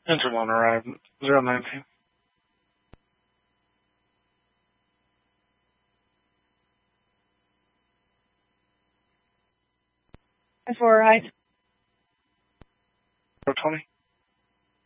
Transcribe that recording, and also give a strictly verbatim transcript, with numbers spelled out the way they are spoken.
Enter one arrived. zero nineteen. four right. zero twenty.